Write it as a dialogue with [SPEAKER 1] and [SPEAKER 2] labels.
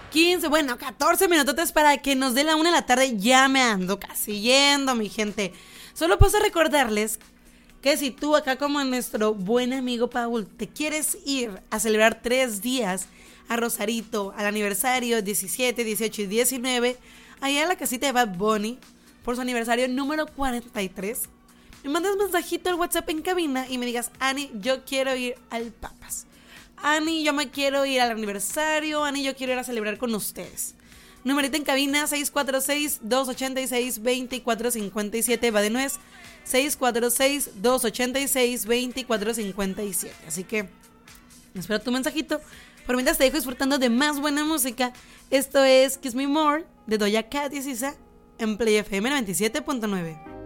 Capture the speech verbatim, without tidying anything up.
[SPEAKER 1] quince, bueno, catorce minutos para que nos dé la una de la tarde. Ya me ando casi yendo, mi gente. Solo paso a recordarles que si tú acá como nuestro buen amigo Paul te quieres ir a celebrar tres días a Rosarito, al aniversario diecisiete, dieciocho y diecinueve, allá en la casita de Bad Bunny, por su aniversario número cuarenta y tres, me mandas un mensajito al WhatsApp en cabina y me digas: Ani, yo quiero ir al Papas. Ani, yo me quiero ir al aniversario. Ani, yo quiero ir a celebrar con ustedes. Numerito en cabina seis cuatro seis, dos ocho seis, dos cuatro cinco siete. Va de nuez, seis cuatro seis, dos ocho seis, dos cuatro cinco siete. Así que espero tu mensajito. Por mientras te dejo disfrutando de más buena música. Esto es Kiss Me More de Doja Cat y Sisa en Play F M noventa y siete punto nueve.